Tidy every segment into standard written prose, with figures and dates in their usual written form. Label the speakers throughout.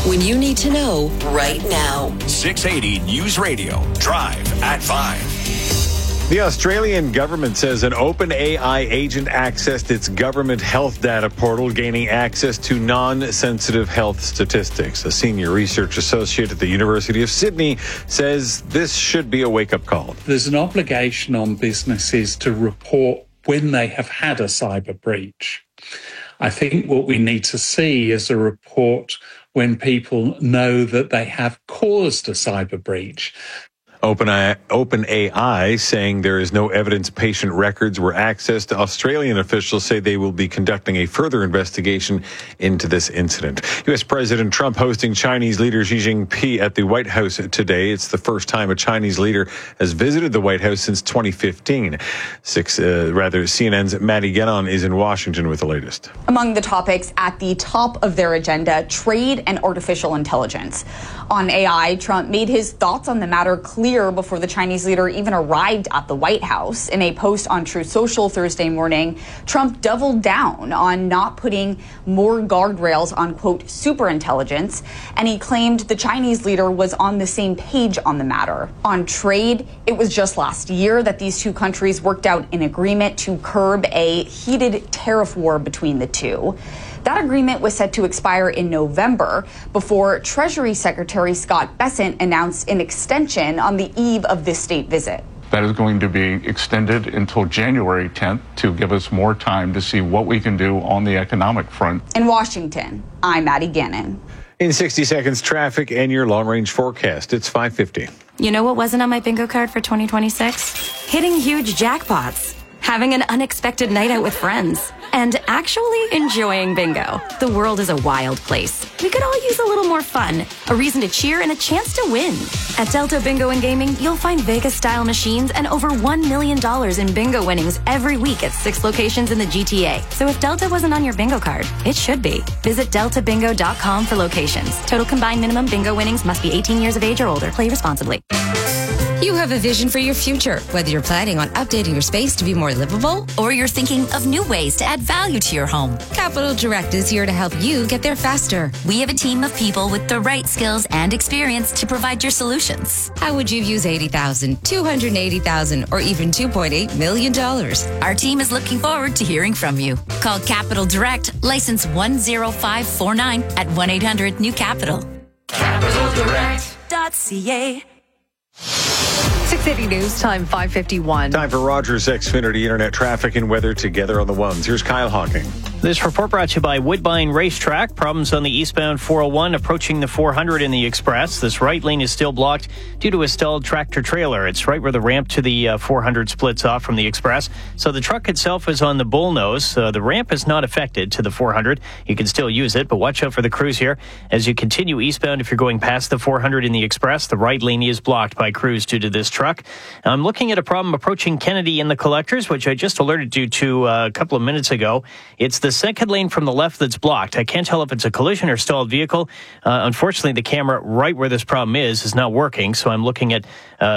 Speaker 1: when you need to know right now.
Speaker 2: 680 News Radio. Drive at 5.
Speaker 3: The Australian government says an OpenAI agent accessed its government health data portal, gaining access to non-sensitive health statistics. A senior research associate at the University of Sydney says this should be a wake-up call.
Speaker 4: There's an obligation on businesses to report when they have had a cyber breach. I think what we need to see is a report when people know that they have caused a cyber breach.
Speaker 3: OpenAI saying there is no evidence patient records were accessed. Australian officials say they will be conducting a further investigation into this incident. U.S. President Trump hosting Chinese leader Xi Jinping at the White House today. It's the first time a Chinese leader has visited the White House since 2015. CNN's Maddie Gannon is in Washington with the latest.
Speaker 5: Among the topics at the top of their agenda, trade and artificial intelligence. On AI, Trump made his thoughts on the matter clear before the Chinese leader even arrived at the White House. In a post on Truth Social Thursday morning, Trump doubled down on not putting more guardrails on, quote, superintelligence, and he claimed the Chinese leader was on the same page on the matter. On trade, it was just last year that these two countries worked out an agreement to curb a heated tariff war between the two. That agreement was set to expire in November before Treasury Secretary Scott Bessent announced an extension on the eve of this state visit.
Speaker 6: That is going to be extended until January 10th to give us more time to see what we can do on the economic front.
Speaker 5: In Washington, I'm Maddie Gannon.
Speaker 3: In 60 seconds, traffic and your long-range forecast. It's 5:50.
Speaker 7: You know what wasn't on my bingo card for 2026? Hitting huge jackpots, having an unexpected night out with friends, and actually enjoying bingo. The world is a wild place. We could all use a little more fun, a reason to cheer, and a chance to win. At Delta Bingo and Gaming, you'll find Vegas-style machines and over $1 million in bingo winnings every week at 6 locations in the GTA. So if Delta wasn't on your bingo card, it should be. Visit deltabingo.com for locations. Total combined minimum bingo winnings must be 18 years of age or older. Play responsibly.
Speaker 8: You have a vision for your future, whether you're planning on updating your space to be more livable
Speaker 9: or you're thinking of new ways to add value to your home.
Speaker 8: Capital Direct is here to help you get there faster.
Speaker 9: We have a team of people with the right skills and experience to provide your solutions.
Speaker 8: How would you use $80,000, $280,000, or even $2.8 million?
Speaker 9: Our team is looking forward to hearing from you. Call Capital Direct, license 10549 at 1-800-NEW-CAPITAL. CapitalDirect.ca.
Speaker 10: 680 News Time, 5:51.
Speaker 3: Time for Rogers Xfinity Internet traffic and weather together on the ones. Here's Kyle Hawking.
Speaker 11: This report brought to you by Woodbine Racetrack. Problems on the eastbound 401 approaching the 400 in the Express. This right lane is still blocked due to a stalled tractor trailer. It's right where the ramp to the 400 splits off from the Express. So the truck itself is on the bullnose. The ramp is not affected to the 400. You can still use it, but watch out for the crews here. As you continue eastbound, if you're going past the 400 in the Express, the right lane is blocked by crews due to this truck. I'm looking at a problem approaching Kennedy in the Collectors, which I just alerted you to a couple of minutes ago. It's the second lane from the left that's blocked. I can't tell if it's a collision or stalled vehicle. Unfortunately, the camera right where this problem is not working, so I'm looking at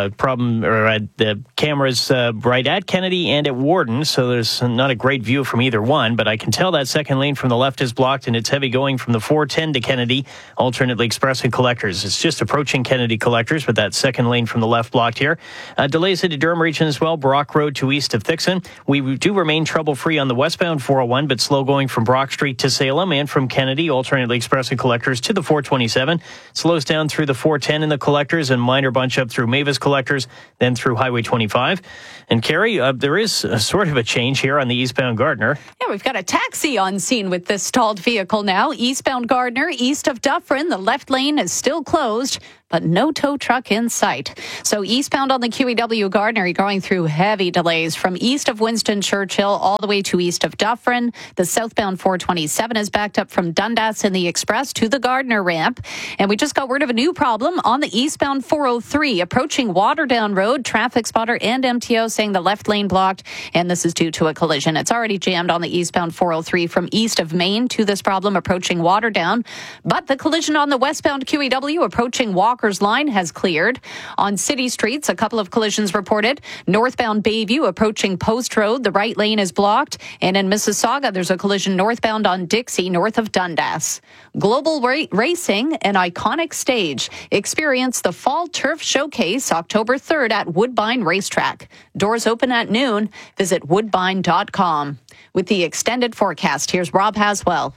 Speaker 11: the cameras right at Kennedy and at Warden, so there's not a great view from either one, but I can tell that second lane from the left is blocked, and it's heavy going from the 410 to Kennedy, alternately Express and Collectors. It's just approaching Kennedy Collectors, but that second lane from the left blocked here. Delays into Durham region as well, Brock Road to east of Thixon. We do remain trouble-free on the westbound 401, but slow going from Brock Street to Salem and from Kennedy, alternately Express and Collectors to the 427. Slows down through the 410 in the Collectors and minor bunch up through Mavis Collectors, then through Highway 25. And Carrie, there is sort of a change here on the eastbound Gardner.
Speaker 10: Yeah, we've got a taxi on scene with this stalled vehicle now. Eastbound Gardner, east of Dufferin, the left lane is still closed, but no tow truck in sight. So eastbound on the QEW Gardner, you're going through heavy delays from east of Winston Churchill all the way to east of Dufferin. The southbound 427 is backed up from Dundas in the Express to the Gardner ramp. And we just got word of a new problem on the eastbound 403 approaching Waterdown Road. Traffic spotter and MTO saying the left lane blocked, and this is due to a collision. It's already jammed on the eastbound 403 from east of Maine to this problem approaching Waterdown. But the collision on the westbound QEW approaching Walker Walker's line has cleared. On city streets, a couple of collisions reported. Northbound Bayview approaching Post Road, the right lane is blocked. And in Mississauga, there's a collision northbound on Dixie, north of Dundas. Global Racing, an iconic stage. Experience the Fall Turf Showcase October 3rd at Woodbine Racetrack. Doors open at noon. Visit woodbine.com. With the extended forecast, here's Rob Haswell.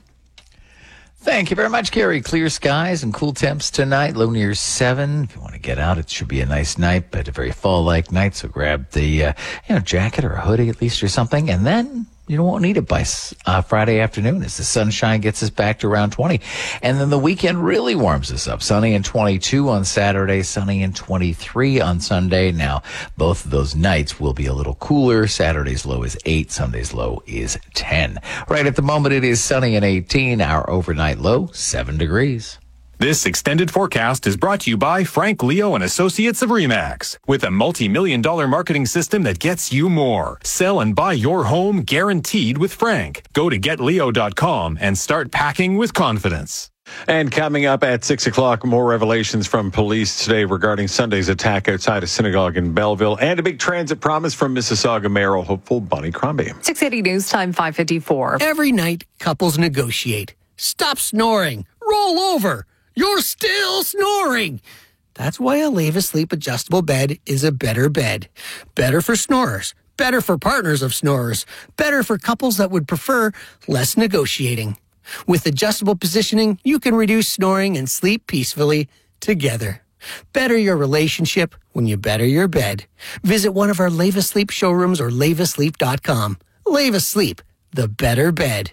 Speaker 12: Thank you very much, Gary. Clear skies and cool temps tonight. Low near 7. If you want to get out, it should be a nice night, but a very fall-like night. So grab the jacket or a hoodie at least or something, and then you won't need it by Friday afternoon as the sunshine gets us back to around 20. And then the weekend really warms us up. Sunny and 22 on Saturday, sunny and 23 on Sunday. Now, both of those nights will be a little cooler. Saturday's low is 8, Sunday's low is 10. Right at the moment, it is sunny and 18. Our overnight low, 7 degrees.
Speaker 2: This extended forecast is brought to you by Frank Leo and Associates of RE/MAX. With a multi-million-dollar marketing system that gets you more. Sell and buy your home guaranteed with Frank. Go to getleo.com and start packing with confidence.
Speaker 3: And coming up at 6 o'clock, more revelations from police today regarding Sunday's attack outside a synagogue in Belleville, and a big transit promise from Mississauga mayoral hopeful Bonnie Crombie.
Speaker 13: 680 News Time 5:54.
Speaker 14: Every night, couples negotiate. Stop snoring. Roll over. You're still snoring. That's why a Leva Sleep adjustable bed is a better bed. Better for snorers. Better for partners of snorers. Better for couples that would prefer less negotiating. With adjustable positioning, you can reduce snoring and sleep peacefully together. Better your relationship when you better your bed. Visit one of our Leva Sleep showrooms or levasleep.com. Leva Sleep, the better bed.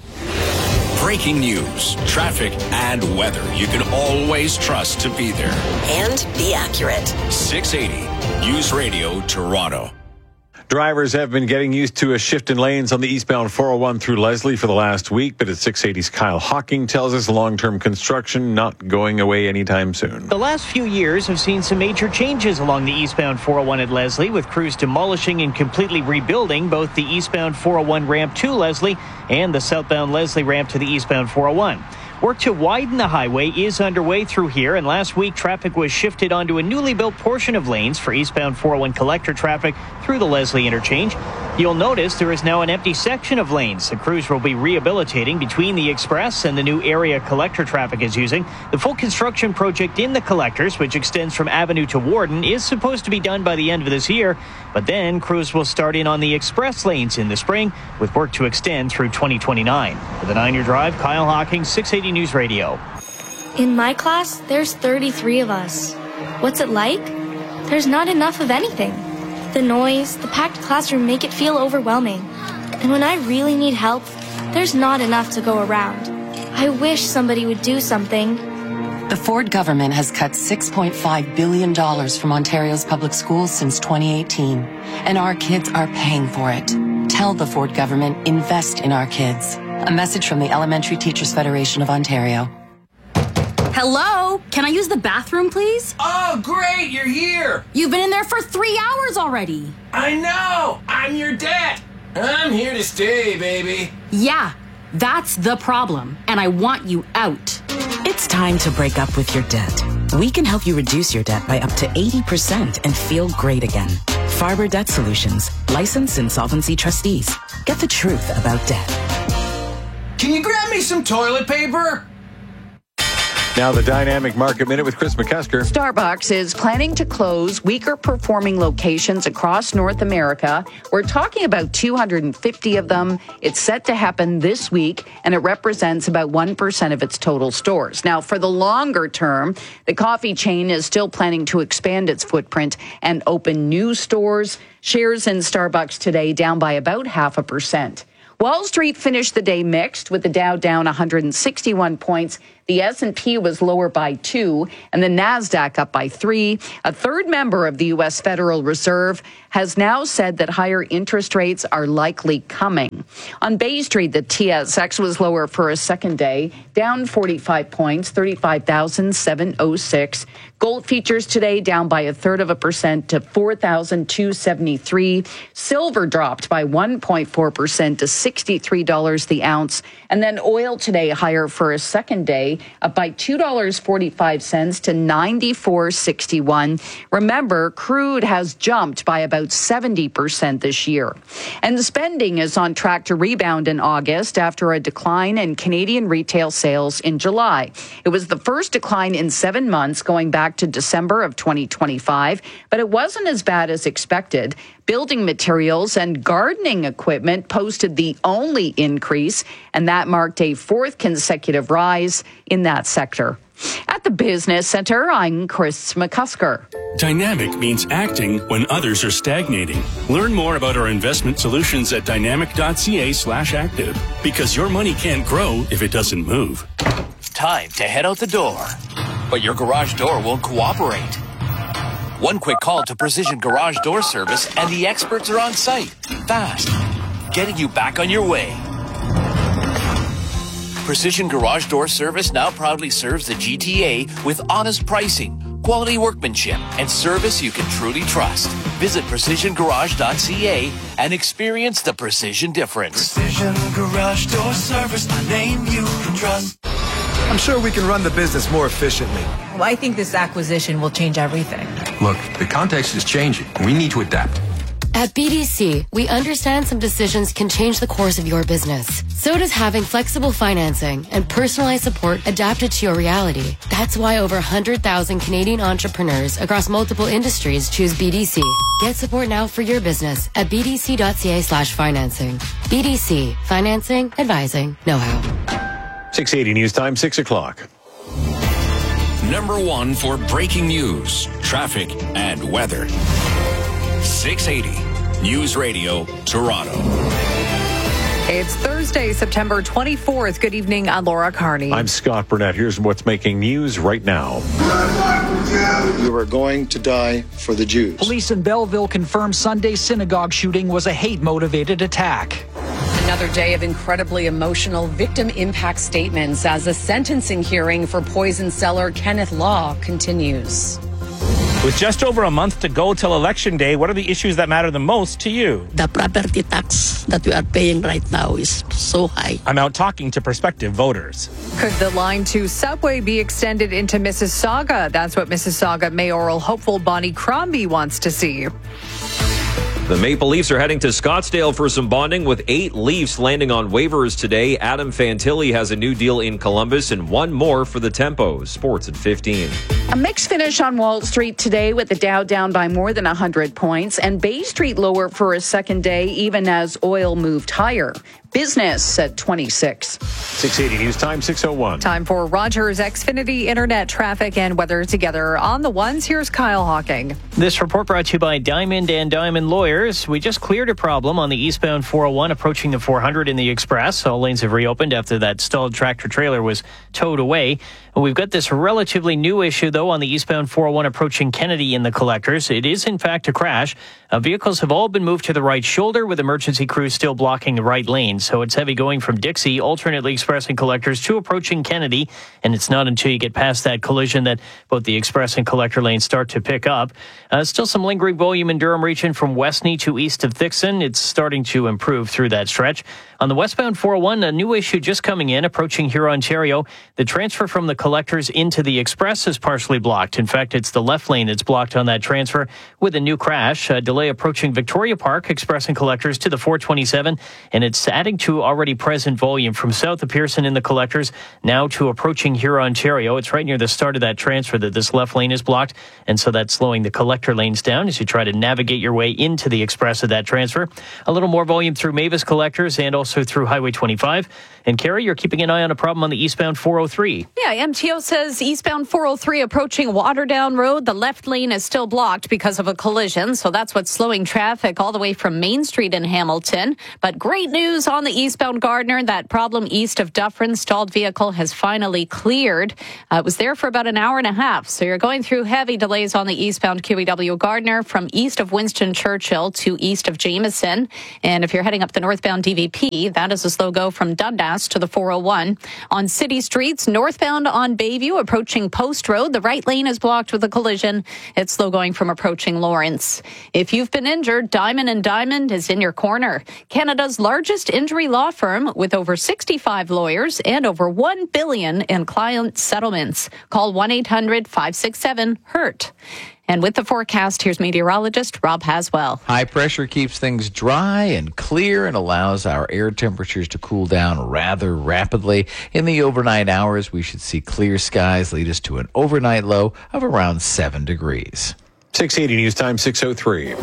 Speaker 2: Breaking news, traffic, and weather you can always trust to be there.
Speaker 1: And be accurate.
Speaker 2: 680 News Radio Toronto.
Speaker 3: Drivers have been getting used to a shift in lanes on the eastbound 401 through Leslie for the last week, but at 680's Kyle Hawking tells us long-term construction not going away anytime soon.
Speaker 11: The last few years have seen some major changes along the eastbound 401 at Leslie, with crews demolishing and completely rebuilding both the eastbound 401 ramp to Leslie and the southbound Leslie ramp to the eastbound 401. Work to widen the highway is underway through here, and last week traffic was shifted onto a newly built portion of lanes for eastbound 401 collector traffic through the Leslie interchange. You'll notice there is now an empty section of lanes the crews will be rehabilitating between the express and the new area collector traffic is using. The full construction project in the collectors, which extends from Avenue to Warden, is supposed to be done by the end of this year, but then crews will start in on the express lanes in the spring, with work to extend through 2029. For the 9 Year Drive, Kyle Hawking, 680 News Radio.
Speaker 15: In my class, there's 33 of us. What's it like? There's not enough of anything. The noise, the packed classroom make it feel overwhelming. And when I really need help, there's not enough to go around. I wish somebody would do something.
Speaker 16: The Ford government has cut $6.5 billion from Ontario's public schools since 2018, and our kids are paying for it. Tell the Ford government, invest in our kids. A message from the Elementary Teachers Federation of Ontario.
Speaker 17: Hello? Can I use the bathroom, please?
Speaker 18: Oh, great, you're here.
Speaker 17: You've been in there for 3 hours already.
Speaker 18: I know, I'm your dad. I'm here to stay, baby.
Speaker 17: Yeah, that's the problem, and I want you out.
Speaker 19: It's time to break up with your debt. We can help you reduce your debt by up to 80% and feel great again. Farber Debt Solutions, licensed insolvency trustees. Get the truth about debt.
Speaker 18: Can you grab me some toilet paper?
Speaker 3: Now the Dynamic Market Minute with Chris McCusker.
Speaker 20: Starbucks is planning to close weaker performing locations across North America. We're talking about 250 of them. It's set to happen this week, and it represents about 1% of its total stores. Now, for the longer term, the coffee chain is still planning to expand its footprint and open new stores. Shares in Starbucks today down by about 0.5%. Wall Street finished the day mixed, with the Dow down 161 points. The S&P was lower by 2, and the Nasdaq up by 3. A third member of the U.S. Federal Reserve has now said that higher interest rates are likely coming. On Bay Street, the TSX was lower for a second day, down 45 points, 35,706. Gold futures today down by 0.33% to 4,273. Silver dropped by 1.4% to $63 the ounce. And then oil today higher for a second day, up by $2.45 to $94.61. Remember, crude has jumped by about 70% this year. And spending is on track to rebound in August after a decline in Canadian retail sales in July. It was the first decline in 7 months going back to December of 2025, but it wasn't as bad as expected. Building materials and gardening equipment posted the only increase, and that marked a fourth consecutive rise in that sector. At the Business Center, I'm Chris McCusker.
Speaker 21: Dynamic means acting when others are stagnating. Learn more about our investment solutions at dynamic.ca/active, because your money can't grow if it doesn't move.
Speaker 22: Time to head out the door, but your garage door won't cooperate. One quick call to Precision Garage Door Service and the experts are on site, fast, getting you back on your way. Precision Garage Door Service now proudly serves the GTA with honest pricing, quality workmanship, and service you can truly trust. Visit precisiongarage.ca and experience the precision difference.
Speaker 23: Precision Garage Door Service, a name you can trust.
Speaker 24: I'm sure we can run the business more efficiently.
Speaker 25: Well, I think this acquisition will change everything.
Speaker 26: Look, the context is changing. We need to adapt.
Speaker 27: At BDC, we understand some decisions can change the course of your business. So does having flexible financing and personalized support adapted to your reality. That's why over 100,000 Canadian entrepreneurs across multiple industries choose BDC. Get support now for your business at bdc.ca/financing. BDC, financing, advising, know-how.
Speaker 3: 680 News Time, 6 o'clock.
Speaker 28: Number one for breaking news, traffic, and weather. 680 News Radio, Toronto.
Speaker 13: It's Thursday, September 24th. Good evening. I'm Laura Carney.
Speaker 3: I'm Scott Burnett. Here's what's making news right now.
Speaker 29: You are going to die for the Jews.
Speaker 30: Police in Belleville confirmed Sunday's synagogue shooting was a hate-motivated attack.
Speaker 31: Another day of incredibly emotional victim impact statements as the sentencing hearing for poison seller Kenneth Law continues.
Speaker 32: With just over a month to go till Election Day, what are the issues that matter the most to you?
Speaker 33: The property tax that we are paying right now is so high.
Speaker 32: I'm out talking to prospective voters.
Speaker 13: Could the line to Subway be extended into Mississauga? That's what Mississauga mayoral hopeful Bonnie Crombie wants to see.
Speaker 34: The Maple Leafs are heading to Scottsdale for some bonding, with 8 Leafs landing on waivers today. Adam Fantilli has a new deal in Columbus and one more for the Tempos. Sports at 15.
Speaker 20: A mixed finish on Wall Street today, with the Dow down by more than 100 points and Bay Street lower for a second day, even as oil moved higher. Business at 26.
Speaker 3: 680 News Time, 6:01.
Speaker 13: Time for Rogers Xfinity Internet traffic and weather together on the ones. Here's Kyle Hawking.
Speaker 11: This report brought to you by Diamond and Diamond Lawyers. We just cleared a problem on the eastbound 401 approaching the 400 in the Express. All lanes have reopened after that stalled tractor trailer was towed away. We've got this relatively new issue, though, on the eastbound 401 approaching Kennedy in the Collectors. It is, in fact, a crash. Vehicles have all been moved to the right shoulder, with emergency crews still blocking the right lane. So it's heavy going from Dixie, alternately Express and Collectors, to approaching Kennedy. And it's not until you get past that collision that both the Express and Collector lanes start to pick up. Still some lingering volume in Durham region from Westney to east of Thixon. It's starting to improve through that stretch. On the westbound 401, a new issue just coming in, approaching Huron, Ontario. The transfer from the Collectors into the Express is partially blocked. In fact, it's the left lane that's blocked on that transfer with a new crash. A delay approaching Victoria Park, Express and Collectors to the 427, and it's adding to already present volume from south of Pearson in the Collectors now to approaching Huron, Ontario. It's right near the start of that transfer that this left lane is blocked, and so that's slowing the Collector lanes down as you try to navigate your way into the Express of that transfer. A little more volume through Mavis Collectors and also through Highway 25. And Carrie, you're keeping an eye on a problem on the eastbound 403.
Speaker 10: Yeah, MTO says eastbound 403 approaching Waterdown Road. The left lane is still blocked because of a collision, so that's what's slowing traffic all the way from Main Street in Hamilton. But great news on the eastbound Gardner. That problem east of Dufferin, stalled vehicle has finally cleared. It was there for about an hour and a half, so you're going through heavy delays on the eastbound QEW Gardner from east of Winston Churchill to east of Jameson. And if you're heading up the northbound DVP, that is a slow go from Dundas fast to the 401. On city streets, northbound on Bayview, approaching Post Road, the right lane is blocked with a collision. It's slow going from approaching Lawrence. If you've been injured, Diamond & Diamond is in your corner. Canada's largest injury law firm with over 65 lawyers and over $1 billion in client settlements. Call 1-800-567-HURT. And with the forecast, here's meteorologist Rob Haswell.
Speaker 1: High pressure keeps things dry and clear and allows our air temperatures to cool down rather rapidly. In the overnight hours, we should see clear skies lead us to an overnight low of around 7 degrees.
Speaker 3: 680 News Time, 6:03.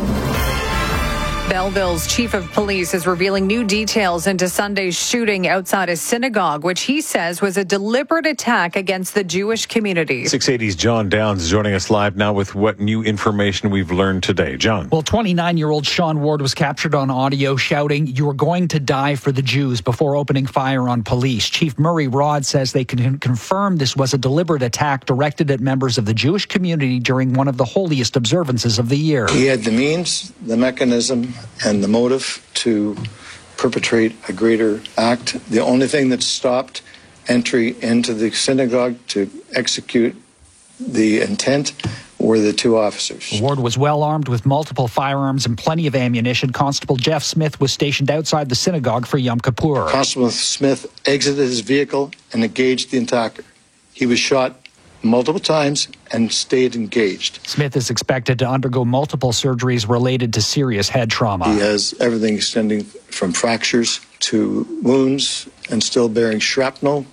Speaker 13: Belleville's chief of police is revealing new details into Sunday's shooting outside a synagogue, which he says was a deliberate attack against the Jewish community.
Speaker 3: 680's John Downs joining us live now with what new information we've learned today. John.
Speaker 30: Well, 29-year-old Sean Ward was captured on audio shouting, "You are going to die for the Jews," before opening fire on police. Chief Murray Rod says they can confirm this was a deliberate attack directed at members of the Jewish community during one of the holiest observances of the year.
Speaker 29: He had the means, the mechanism, and the motive to perpetrate a greater act. The only thing that stopped entry into the synagogue to execute the intent were the two officers.
Speaker 30: Ward was well armed with multiple firearms and plenty of ammunition. Constable Jeff Smith was stationed outside the synagogue for Yom Kippur.
Speaker 29: Constable Smith exited his vehicle and engaged the attacker. He was shot multiple times and stayed engaged.
Speaker 30: Smith is expected to undergo multiple surgeries related to serious head trauma.
Speaker 29: He has everything extending from fractures to wounds and still bearing shrapnel.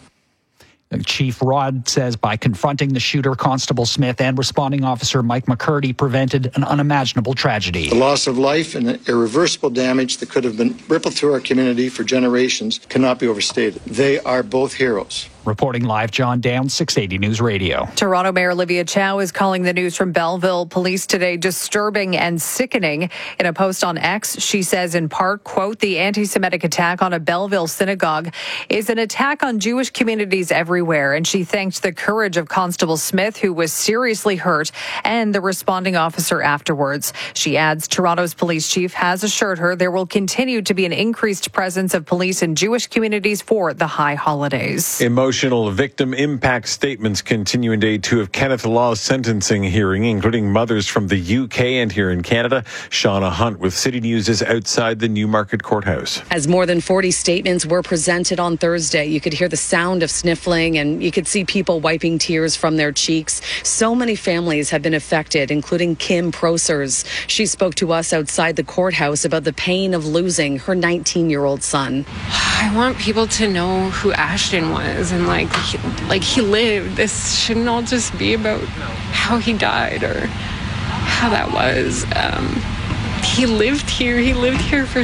Speaker 30: Chief Rod says by confronting the shooter, Constable Smith, and responding officer Mike McCurdy prevented an unimaginable tragedy.
Speaker 29: The loss of life and irreversible damage that could have been rippled through our community for generations cannot be overstated. They are both heroes.
Speaker 30: Reporting live, John Downs, 680 News Radio.
Speaker 13: Toronto Mayor Olivia Chow is calling the news from Belleville police today disturbing and sickening. In a post on X, she says in part, quote, "The anti-Semitic attack on a Belleville synagogue is an attack on Jewish communities everywhere." And she thanked the courage of Constable Smith, who was seriously hurt, and the responding officer afterwards. She adds Toronto's police chief has assured her there will continue to be an increased presence of police in Jewish communities for the high holidays.
Speaker 3: Emotional victim impact statements continue in day 2 of Kenneth Law's sentencing hearing, including mothers from the UK and here in Canada. Shauna Hunt with City News is outside the Newmarket Courthouse.
Speaker 31: As more than 40 statements were presented on Thursday, you could hear the sound of sniffling and you could see people wiping tears from their cheeks. So many families have been affected, including Kim Prosers. She spoke to us outside the courthouse about the pain of losing her 19-year-old son.
Speaker 2: I want people to know who Ashton was and he lived. This shouldn't all just be about how he died or how that was. He lived here. He lived here for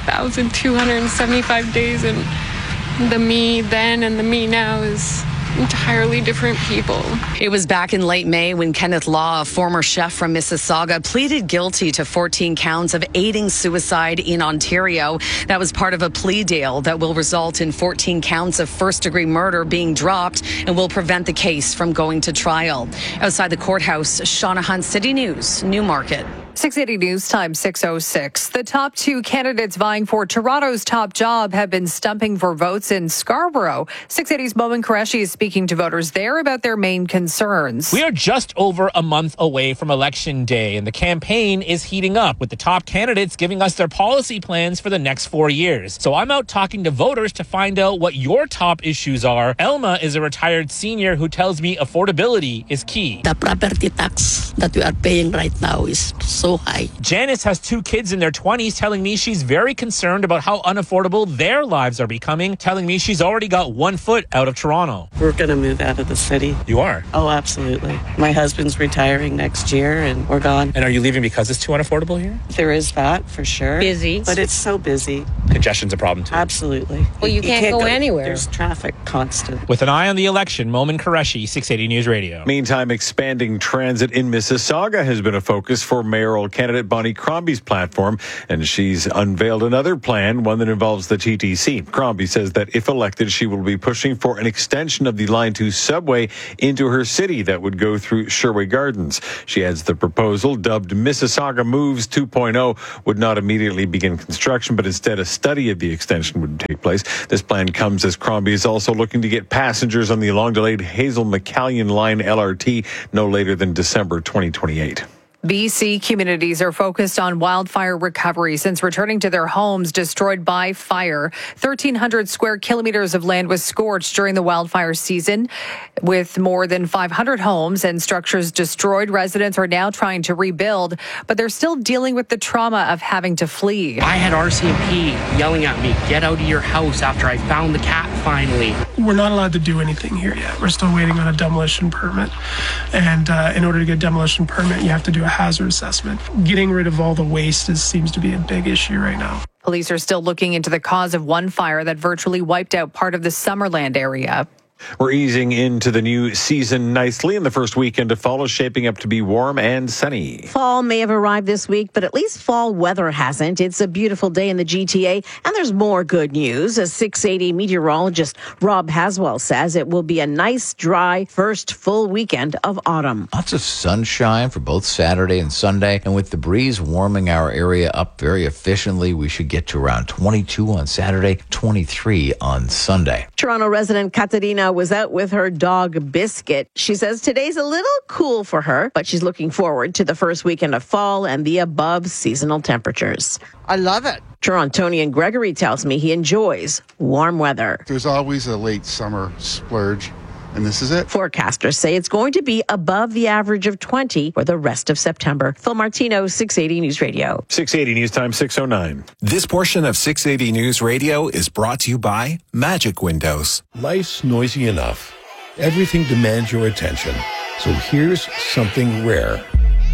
Speaker 2: 7,275 days, and the me then and the me now is entirely different people.
Speaker 31: It was back in late May when Kenneth Law, a former chef from Mississauga, pleaded guilty to 14 counts of aiding suicide in Ontario. That was part of a plea deal that will result in 14 counts of first-degree murder being dropped and will prevent the case from going to trial. Outside the courthouse, Shauna Hunt, City News, Newmarket.
Speaker 13: 680 News Time, 6:06. The top two candidates vying for Toronto's top job have been stumping for votes in Scarborough. 680's Momin Qureshi is speaking to voters there about their main concerns.
Speaker 32: We are just over a month away from Election Day, and the campaign is heating up, with the top candidates giving us their policy plans for the next 4 years. So I'm out talking to voters to find out what your top issues are. Elma is a retired senior who tells me affordability is key.
Speaker 33: The property tax that we are paying right now is so high.
Speaker 32: Janice has 2 kids in their 20s, telling me she's very concerned about how unaffordable their lives are becoming, telling me she's already got 1 foot out of Toronto.
Speaker 4: We're going to move out of the city.
Speaker 32: You are?
Speaker 4: Oh, absolutely. My husband's retiring next year and we're gone.
Speaker 32: And are you leaving because it's too unaffordable here?
Speaker 4: There is that, for sure. Busy. But it's so busy.
Speaker 32: Congestion's a problem too.
Speaker 4: Absolutely.
Speaker 25: Well, you can't go anywhere.
Speaker 4: There's traffic constant.
Speaker 32: With an eye on the election, Momin Qureshi, 680 News Radio.
Speaker 3: Meantime, expanding transit in Mississauga has been a focus for mayoral candidate Bonnie Crombie's platform, and she's unveiled another plan, one that involves the TTC. Crombie says that if elected, she will be pushing for an extension of the Line 2 subway into her city that would go through Sherway Gardens. She adds the proposal, dubbed Mississauga Moves 2.0, would not immediately begin construction, but instead a study of the extension would take place. This plan comes as Crombie is also looking to get passengers on the long-delayed Hazel-McCallion Line LRT no later than December 2028.
Speaker 13: BC communities are focused on wildfire recovery since returning to their homes destroyed by fire. 1,300 square kilometers of land was scorched during the wildfire season. With more than 500 homes and structures destroyed, residents are now trying to rebuild, but they're still dealing with the trauma of having to flee.
Speaker 5: I had RCMP yelling at me, "Get out of your house," after I found the cat finally.
Speaker 6: We're not allowed to do anything here yet. We're still waiting on a demolition permit. And in order to get a demolition permit, you have to do a hazard assessment. Getting rid of all the waste seems to be a big issue right now.
Speaker 13: Police are still looking into the cause of one fire that virtually wiped out part of the Summerland area.
Speaker 3: We're easing into the new season nicely, and the first weekend of fall is shaping up to be warm and sunny.
Speaker 7: Fall may have arrived this week, but at least fall weather hasn't. It's a beautiful day in the GTA, and there's more good news. As 680 meteorologist Rob Haswell says, it will be a nice, dry first full weekend of autumn.
Speaker 1: Lots of sunshine for both Saturday and Sunday, and with the breeze warming our area up very efficiently, we should get to around 22 on Saturday, 23 on Sunday.
Speaker 7: Toronto resident Katarina was out with her dog Biscuit. She says today's a little cool for her, but she's looking forward to the first weekend of fall and the above seasonal temperatures.
Speaker 8: I love it.
Speaker 7: Torontonian Gregory tells me he enjoys warm weather.
Speaker 9: There's always a late summer splurge, and this is it.
Speaker 7: Forecasters say it's going to be above the average of 20 for the rest of September. Phil Martino, 680 News Radio.
Speaker 3: 680 News Time, 6:09.
Speaker 12: This portion of 680 News Radio is brought to you by Magic Windows.
Speaker 14: Life's noisy enough. Everything demands your attention. So here's something rare.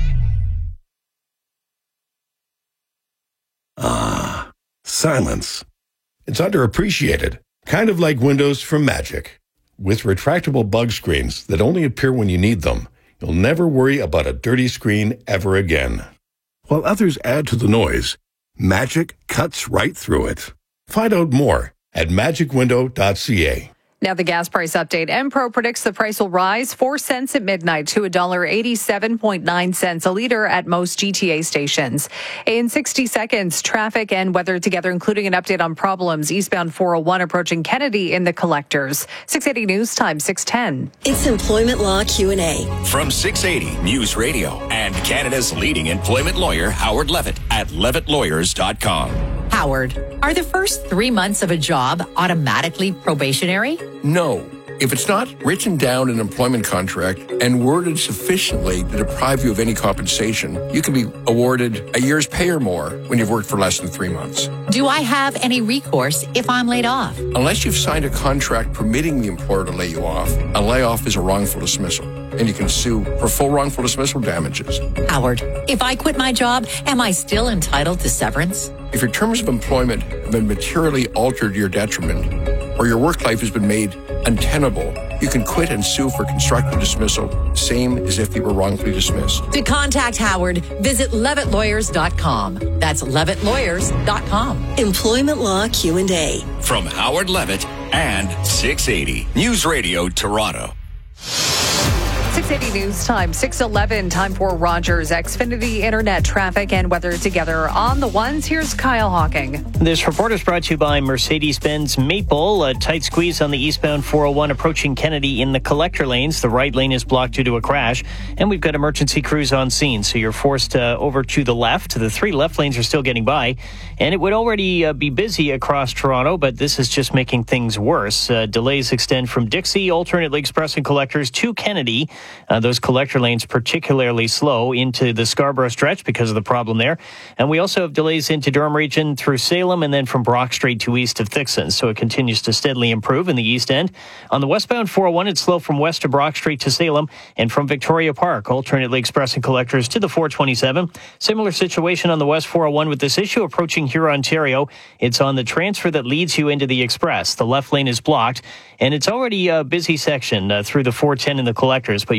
Speaker 14: Silence. It's underappreciated. Kind of like Windows from Magic. With retractable bug screens that only appear when you need them, you'll never worry about a dirty screen ever again. While others add to the noise, Magic cuts right through it. Find out more at magicwindow.ca.
Speaker 13: Now the gas price update. Empro predicts the price will rise 4 cents at midnight to $1.87.9 a liter at most GTA stations. In 60 seconds, traffic and weather together, including an update on problems eastbound 401 approaching Kennedy in the collectors. 680 News Time, 6:10.
Speaker 15: It's Employment Law Q&A.
Speaker 28: From 680 News Radio and Canada's leading employment lawyer, Howard Levitt at levittlawyers.com.
Speaker 16: Howard, are the first 3 months of a job automatically probationary?
Speaker 26: No. If it's not written down in an employment contract and worded sufficiently to deprive you of any compensation, you can be awarded a year's pay or more when you've worked for less than 3 months.
Speaker 16: Do I have any recourse if I'm laid off?
Speaker 26: Unless you've signed a contract permitting the employer to lay you off, a layoff is a wrongful dismissal, and you can sue for full wrongful dismissal damages.
Speaker 16: Howard, if I quit my job, am I still entitled to severance?
Speaker 26: If your terms of employment have been materially altered to your detriment, or your work life has been made untenable, you can quit and sue for constructive dismissal, same as if you were wrongfully dismissed.
Speaker 16: To contact Howard, visit levittlawyers.com. That's levittlawyers.com.
Speaker 15: Employment Law Q&A.
Speaker 28: From Howard Levitt and 680 News Radio Toronto.
Speaker 13: 680 News Time, 6:11. Time for Rogers Xfinity Internet traffic and weather together on the ones. Here's Kyle Hawking.
Speaker 11: This report is brought to you by Mercedes-Benz Maple. A tight squeeze on the eastbound 401 approaching Kennedy in the collector lanes. The right lane is blocked due to a crash, and we've got emergency crews on scene, so you're forced over to the left. The 3 left lanes are still getting by, and it would already be busy across Toronto, but this is just making things worse. Delays extend from Dixie, alternately expressing collectors to Kennedy. Those collector lanes particularly slow into the Scarborough stretch because of the problem there. And we also have delays into Durham region through Salem and then from Brock Street to east of Thixon. So it continues to steadily improve in the east end. On the westbound 401, it's slow from west to Brock Street to Salem and from Victoria Park, alternately expressing collectors to the 427. Similar situation on the west 401 with this issue approaching Huron, Ontario. It's on the transfer that leads you into the express. The left lane is blocked, and it's already a busy section through the 410 and the collectors, but you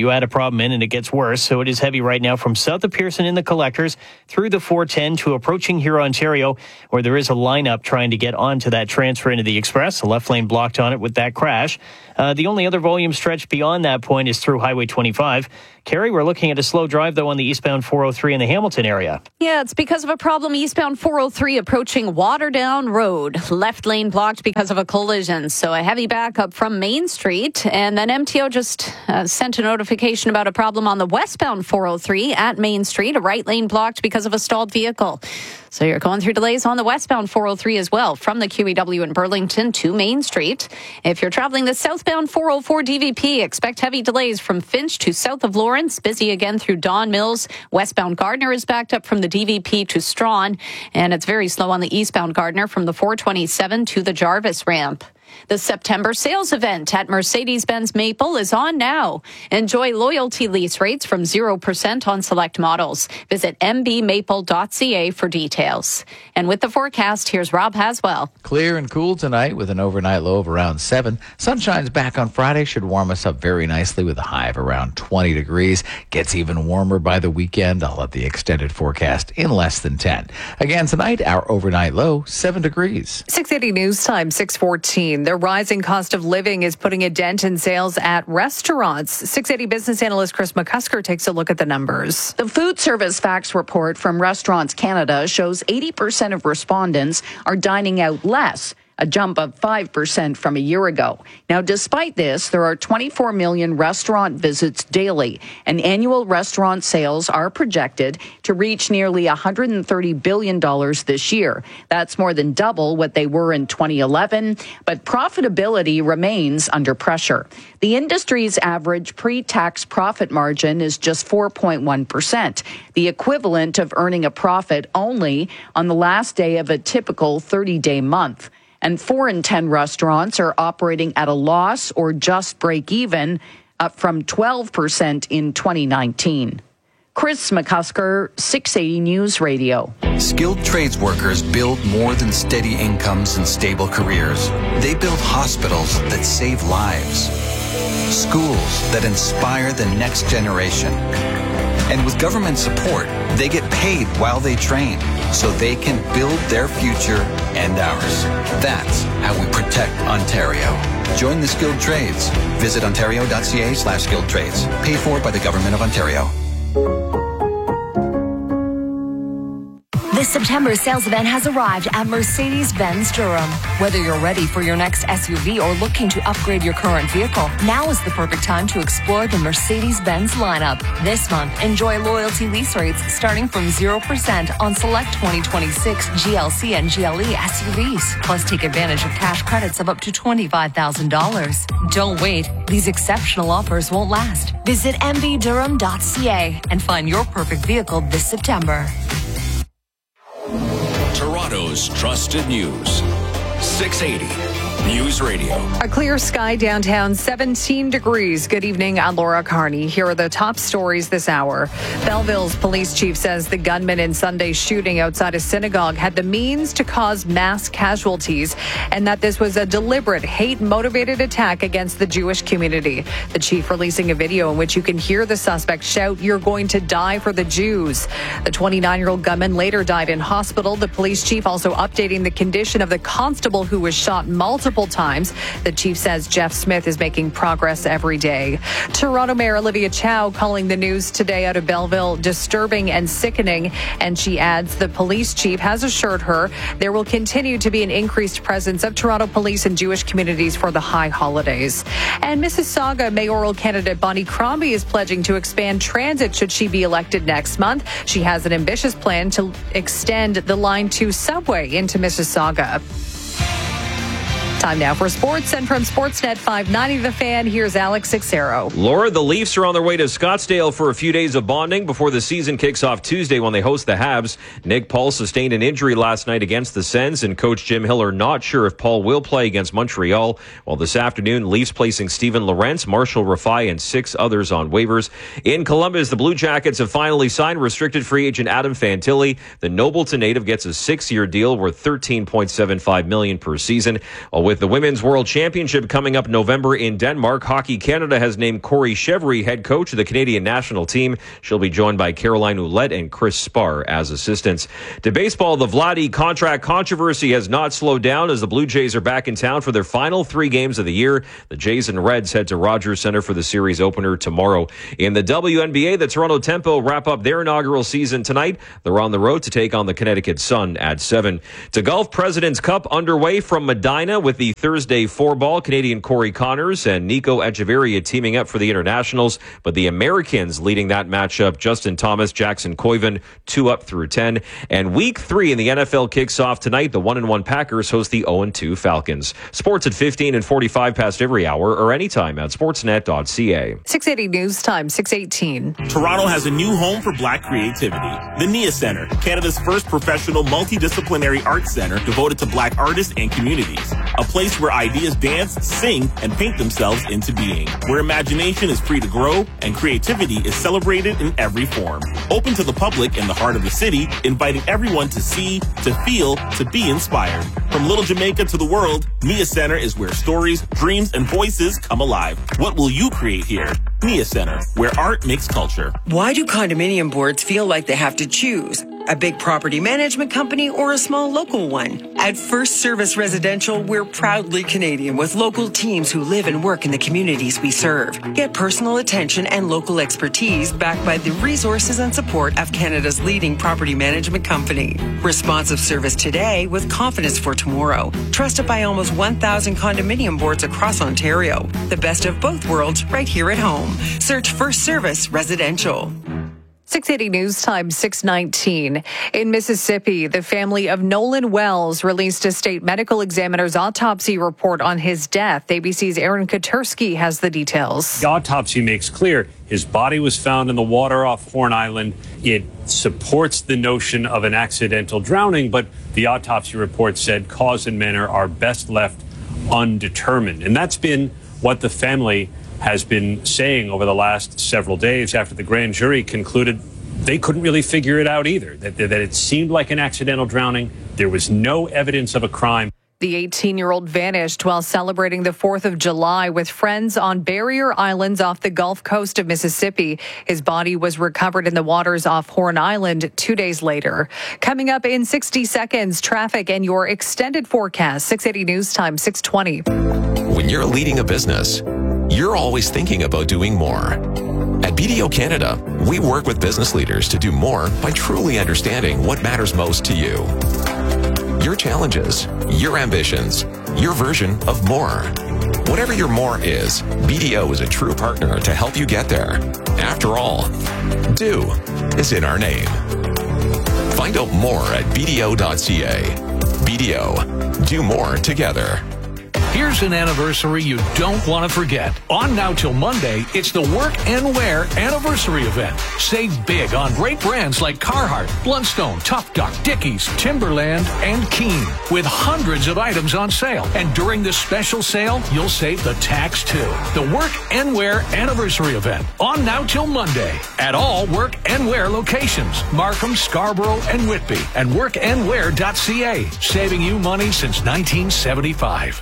Speaker 11: you add a problem in and it gets worse. So it is heavy right now from south of Pearson in the collectors through the 410 to approaching here, Ontario, where there is a lineup trying to get onto that transfer into the express. The left lane blocked on it with that crash. The only other volume stretch beyond that point is through Highway 25. Carrie, we're looking at a slow drive, though, on the eastbound 403 in the Hamilton area.
Speaker 8: Yeah, it's because of a problem eastbound 403 approaching Waterdown Road. Left lane blocked because of a collision. So a heavy backup from Main Street. And then MTO just sent a notification about a problem on the westbound 403 at Main Street. A right lane blocked because of a stalled vehicle. So you're going through delays on the westbound 403 as well, from the QEW in Burlington to Main Street. If you're traveling the southbound 404 DVP, expect heavy delays from Finch to south of Lawrence. Busy again through Don Mills. Westbound Gardner is backed up from the DVP to Strawn. And it's very slow on the eastbound Gardner from the 427 to the Jarvis ramp. The September sales event at Mercedes-Benz Maple is on now. Enjoy loyalty lease rates from 0% on select models. Visit mbmaple.ca for details. And with the forecast, here's Rob Haswell.
Speaker 1: Clear and cool tonight with an overnight low of around 7. Sunshine's back on Friday, should warm us up very nicely with a high of around 20 degrees. Gets even warmer by the weekend. I'll have the extended forecast in less than 10. Again tonight, our overnight low, 7 degrees.
Speaker 13: 680 News Time, 6:14. The rising cost of living is putting a dent in sales at restaurants. 680 business analyst Chris McCusker takes a look at the numbers.
Speaker 10: The Food Service Facts Report from Restaurants Canada shows 80% of respondents are dining out less, a jump of 5% from a year ago. Now, despite this, there are 24 million restaurant visits daily, and annual restaurant sales are projected to reach nearly $130 billion this year. That's more than double what they were in 2011, but profitability remains under pressure. The industry's average pre-tax profit margin is just 4.1%, the equivalent of earning a profit only on the last day of a typical 30-day month. And 4 in 10 restaurants are operating at a loss or just break even, up from 12% in 2019. Chris McCusker, 680 News Radio.
Speaker 17: Skilled trades workers build more than steady incomes and stable careers. They build hospitals that save lives, schools that inspire the next generation. And with government support, they get paid while they train, so they can build their future and ours. That's how we protect Ontario. Join the skilled trades. Visit ontario.ca/skilled trades. Paid for by the Government of Ontario.
Speaker 18: The September sales event has arrived at Mercedes-Benz Durham. Whether you're ready for your next SUV or looking to upgrade your current vehicle, now is the perfect time to explore the Mercedes-Benz lineup. This month, enjoy loyalty lease rates starting from 0% on select 2026 GLC and GLE SUVs. Plus, take advantage of cash credits of up to $25,000. Don't wait. These exceptional offers won't last. Visit mbdurham.ca and find your perfect vehicle this September.
Speaker 28: Toronto's trusted news. 680 News Radio.
Speaker 13: A clear sky downtown, 17 degrees. Good evening, I'm Laura Carney. Here are the top stories this hour. Belleville's police chief says the gunman in Sunday's shooting outside a synagogue had the means to cause mass casualties and that this was a deliberate, hate-motivated attack against the Jewish community. The chief releasing a video in which you can hear the suspect shout, "You're going to die for the Jews." The 29-year-old gunman later died in hospital. The police chief also updating the condition of the constable who was shot multiple times. The chief says Jeff Smith is making progress every day. Toronto Mayor Olivia Chow calling the news today out of Belleville disturbing and sickening, and she adds the police chief has assured her there will continue to be an increased presence of Toronto police in Jewish communities for the high holidays. And Mississauga mayoral candidate Bonnie Crombie is pledging to expand transit should she be elected next month. She has an ambitious plan to extend the Line 2 subway into Mississauga. Time now for sports, and from Sportsnet 590 The Fan, here's Alex Sixero.
Speaker 19: Laura, the Leafs are on their way to Scottsdale for a few days of bonding before the season kicks off Tuesday when they host the Habs. Nick Paul sustained an injury last night against the Sens, and coach Jim Hiller not sure if Paul will play against Montreal. While this afternoon, Leafs placing Steven Lorentz, Marshall Rafai, and 6 others on waivers. In Columbus, the Blue Jackets have finally signed restricted free agent Adam Fantilli. The Nobleton native gets a 6-year deal worth $13.75 million per season. While With the Women's World Championship coming up November in Denmark, Hockey Canada has named Corey Chevry head coach of the Canadian national team. She'll be joined by Caroline Ouellette and Chris Spar as assistants. To baseball, the Vladdy contract controversy has not slowed down as the Blue Jays are back in town for their final 3 games of the year. The Jays and Reds head to Rogers Center for the series opener tomorrow. In the WNBA, the Toronto Tempo wrap up their inaugural season tonight. They're on the road to take on the Connecticut Sun at 7. To golf, President's Cup underway from Medina with the Thursday 4-ball. Canadian Corey Connors and Nico Echeverria teaming up for the internationals, but the Americans leading that matchup. Justin Thomas, Jackson Koiven, 2 up through 10. And week 3 in the NFL kicks off tonight. The 1-1 Packers host the 0-2 Falcons. Sports at 15 and 45 past every hour or anytime at sportsnet.ca.
Speaker 13: 680 News Time, 6:18.
Speaker 2: Toronto has a new home for Black creativity. The NIA Centre, Canada's first professional multidisciplinary arts center devoted to Black artists and communities. A place where ideas dance, sing, and paint themselves into being. Where imagination is free to grow and creativity is celebrated in every form. Open to the public in the heart of the city, inviting everyone to see, to feel, to be inspired. From Little Jamaica to the world, NIA Centre is where stories, dreams, and voices come alive. What will you create here? NIA Centre, where art makes culture.
Speaker 4: Why do condominium boards feel like they have to choose? A big property management company or a small local one? At First Service Residential, we're proudly Canadian with local teams who live and work in the communities we serve. Get personal attention and local expertise backed by the resources and support of Canada's leading property management company. Responsive service today with confidence for tomorrow. Trusted by almost 1,000 condominium boards across Ontario. The best of both worlds right here at home. Search First Service Residential.
Speaker 13: 680 News Time, 6:19. In Mississippi, the family of Nolan Wells released a state medical examiner's autopsy report on his death. ABC's Aaron Katersky has the details.
Speaker 20: The autopsy makes clear his body was found in the water off Horn Island. It supports the notion of an accidental drowning, but the autopsy report said cause and manner are best left undetermined. And that's been what the family has been saying over the last several days after the grand jury concluded they couldn't really figure it out either, that it seemed like an accidental drowning. There was no evidence of a crime.
Speaker 13: The 18-year-old vanished while celebrating the 4th of July with friends on Barrier Islands off the Gulf Coast of Mississippi. His body was recovered in the waters off Horn Island 2 days later. Coming up in 60 seconds, traffic and your extended forecast. 680 News Time, 620.
Speaker 21: When you're leading a business, you're always thinking about doing more. At BDO Canada, we work with business leaders to do more by truly understanding what matters most to you. Your challenges, your ambitions, your version of more. Whatever your more is, BDO is a true partner to help you get there. After all, do is in our name. Find out more at BDO.ca. BDO, do more together.
Speaker 22: Here's an anniversary you don't want to forget. On now till Monday, it's the Work and Wear Anniversary Event. Save big on great brands like Carhartt, Blundstone, Tough Duck, Dickies, Timberland, and Keen, with hundreds of items on sale. And during this special sale, you'll save the tax too. The Work and Wear Anniversary Event. On now till Monday at all Work and Wear locations. Markham, Scarborough, and Whitby. And workandwear.ca. Saving you money since 1975.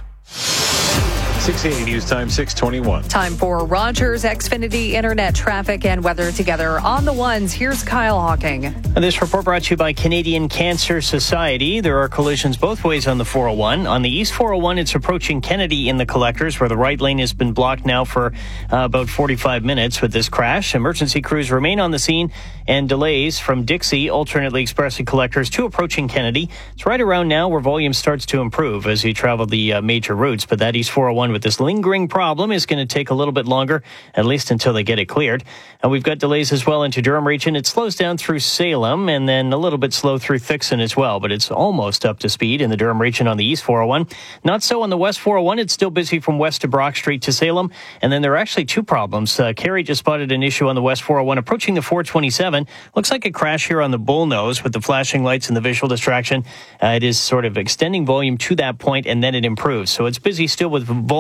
Speaker 3: 680 News Time, 621.
Speaker 13: Time for Rogers Xfinity Internet traffic and weather together on the ones. Here's Kyle Hawking.
Speaker 11: And this report brought to you by Canadian Cancer Society. There are collisions both ways on the 401. On the East 401, it's approaching Kennedy in the collectors, where the right lane has been blocked now for about 45 minutes with this crash. Emergency crews remain on the scene, and delays from Dixie, alternately expressing collectors to approaching Kennedy. It's right around now where volume starts to improve as you travel the major routes, but that East 401 with this lingering problem is going to take a little bit longer, at least until they get it cleared. And we've got delays as well into Durham region. It slows down through Salem and then a little bit slow through Thixon as well, but it's almost up to speed in the Durham region on the East 401. Not so on the West 401. It's still busy from west to Brock Street to Salem. And then there are actually two problems. Kerry just spotted an issue on the West 401 approaching the 427. Looks like a crash here on the Bullnose with the flashing lights and the visual distraction. It is sort of extending volume to that point and then it improves. So it's busy still with volume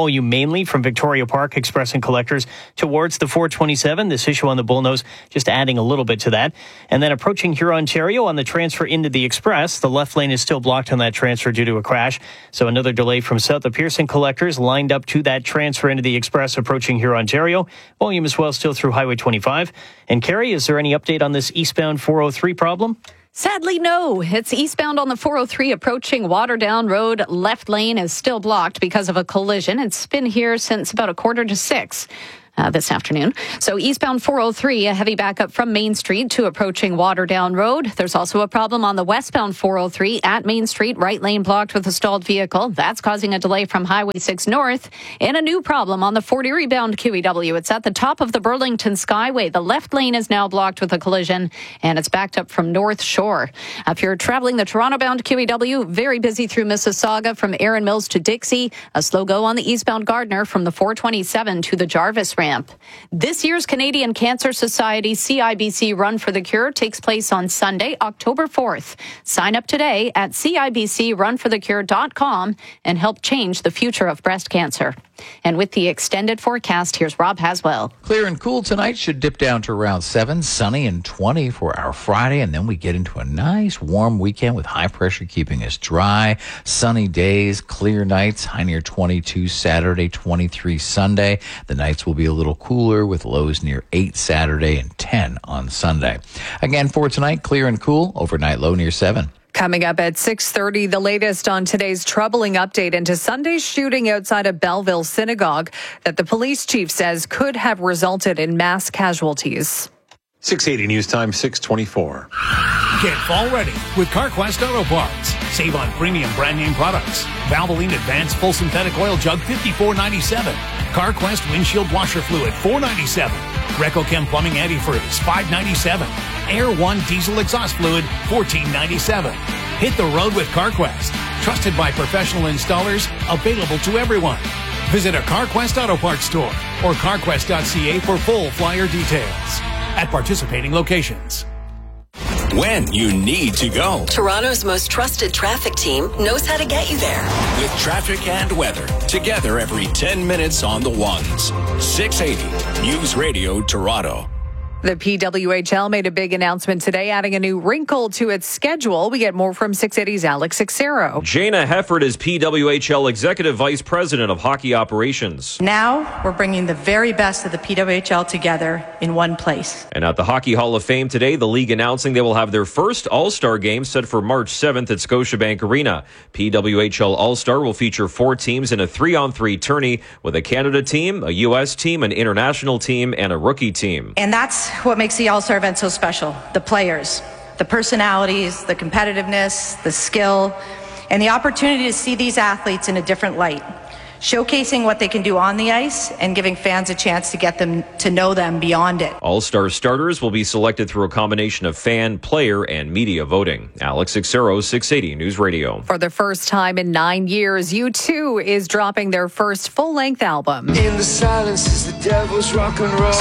Speaker 11: volume mainly from Victoria Park Express and Collectors towards the 427. This issue on the Bullnose just adding a little bit to that. And then approaching Huron-Ontario on the transfer into the Express. The left lane is still blocked on that transfer due to a crash. So another delay from south of Pearson Collectors lined up to that transfer into the Express approaching Huron-Ontario. Volume as well still through Highway 25. And Carrie, is there any update on this eastbound 403 problem?
Speaker 8: Sadly, no. It's eastbound on the 403 approaching Waterdown Road. Left lane is still blocked because of a collision. It's been here since about 5:45 this afternoon. So eastbound 403, a heavy backup from Main Street to approaching Waterdown Road. There's also a problem on the westbound 403 at Main Street, right lane blocked with a stalled vehicle. That's causing a delay from Highway 6 north. And a new problem on the Fort Erie bound QEW. It's at the top of the Burlington Skyway. The left lane is now blocked with a collision, and it's backed up from North Shore. If you're traveling the Toronto bound QEW, very busy through Mississauga from Erin Mills to Dixie. A slow go on the eastbound Gardner from the 427 to the Jarvis ramp. This year's Canadian Cancer Society CIBC Run for the Cure takes place on Sunday, October 4th. Sign up today at cibcrunforthecure.com and help change the future of breast cancer. And with the extended forecast, here's Rob Haswell.
Speaker 1: Clear and cool tonight, should dip down to around 7, sunny and 20 for our Friday, and then we get into a nice warm weekend with high pressure keeping us dry, sunny days, clear nights, high near 22 Saturday, 23 Sunday. The nights will be a little cooler with lows near 8 Saturday and 10 on Sunday. Again, for tonight, clear and cool, overnight low near 7.
Speaker 13: Coming up at 6:30, the latest on today's troubling update into Sunday's shooting outside a Belleville synagogue that the police chief says could have resulted in mass casualties.
Speaker 3: 680 News Time, 624.
Speaker 22: Get fall ready with CarQuest Auto Parts. Save on premium brand name products. Valvoline Advanced Full Synthetic Oil Jug, $54.97. CarQuest Windshield Washer Fluid, $4.97. RecoChem Plumbing Antifreeze, $5.97. Air One Diesel Exhaust Fluid, $14.97. Hit the road with CarQuest. Trusted by professional installers, available to everyone. Visit a CarQuest Auto Parts store or carquest.ca for full flyer details. At participating locations.
Speaker 28: When you need to go.
Speaker 15: Toronto's most trusted traffic team knows how to get you there.
Speaker 28: With traffic and weather, together every 10 minutes on the ones. 680 News Radio Toronto.
Speaker 13: The PWHL made a big announcement today, adding a new wrinkle to its schedule. We get more from 680's Alex Sixero.
Speaker 19: Jana Hefford is PWHL Executive Vice President of Hockey Operations.
Speaker 5: Now we're bringing the very best of the PWHL together in one place.
Speaker 19: And at the Hockey Hall of Fame today, the league announcing they will have their first All-Star game set for March 7th at Scotiabank Arena. PWHL All-Star will feature 4 teams in a 3-on-3 tourney with a Canada team, a U.S. team, an international team, and a rookie team.
Speaker 5: And that's what makes the All-Star event so special. The players, the personalities, the competitiveness, the skill, and the opportunity to see these athletes in a different light, showcasing what they can do on the ice and giving fans a chance to get them to know them beyond it.
Speaker 19: All-Star starters will be selected through a combination of fan, player, and media voting. Alex Sixero, 680 News Radio.
Speaker 13: For the first time in 9 years, U2 is dropping their first full-length album.
Speaker 6: In the silence is the devil's rock and roll.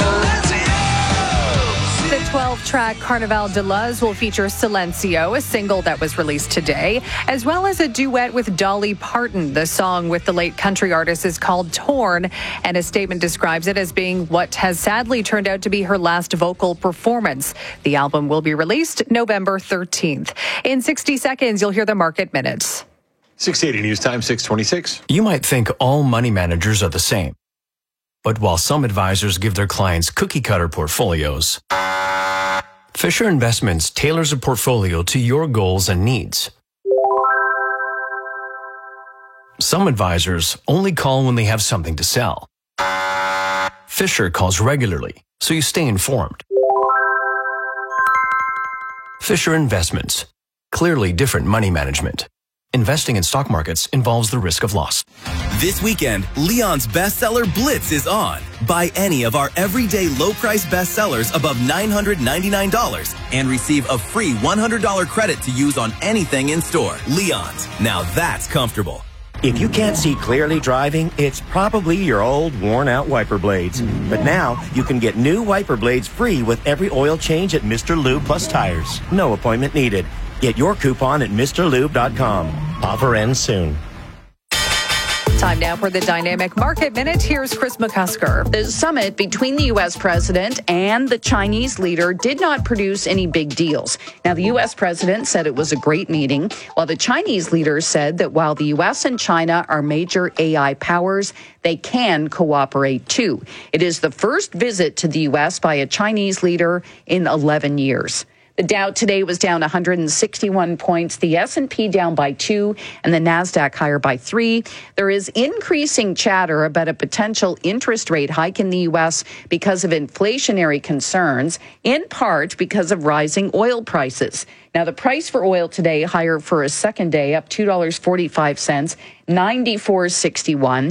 Speaker 13: The 12-track Carnaval de Luz will feature Silencio, a single that was released today, as well as a duet with Dolly Parton. The song with the late country artist is called Torn, and a statement describes it as being what has sadly turned out to be her last vocal performance. The album will be released November 13th. In 60 seconds, you'll hear the Market Minutes.
Speaker 3: 680 News Time, 626.
Speaker 7: You might think all money managers are the same. But while some advisors give their clients cookie-cutter portfolios, Fisher Investments tailors a portfolio to your goals and needs. Some advisors only call when they have something to sell. Fisher calls regularly, so you stay informed. Fisher Investments. Clearly different money management. Investing in stock markets involves the risk of loss.
Speaker 9: This weekend, Leon's bestseller Blitz is on. Buy any of our everyday low-price bestsellers above $999 and receive a free $100 credit to use on anything in store. Leon's. Now that's comfortable.
Speaker 23: If you can't see clearly driving, it's probably your old, worn-out wiper blades. But now, you can get new wiper blades free with every oil change at Mr. Lube Plus Tires. No appointment needed. Get your coupon at MrLube.com. Offer ends soon.
Speaker 13: Time now for the Dynamic Market Minute. Here's Chris McCusker.
Speaker 10: The summit between the U.S. president and the Chinese leader did not produce any big deals. Now, the U.S. president said it was a great meeting, while the Chinese leader said that while the U.S. and China are major AI powers, they can cooperate too. It is the first visit to the U.S. by a Chinese leader in 11 years. The Dow today was down 161 points, the S&P down by 2, and the Nasdaq higher by 3. There is increasing chatter about a potential interest rate hike in the U.S. because of inflationary concerns, in part because of rising oil prices. Now, the price for oil today higher for a second day, up $2.45, $94.61.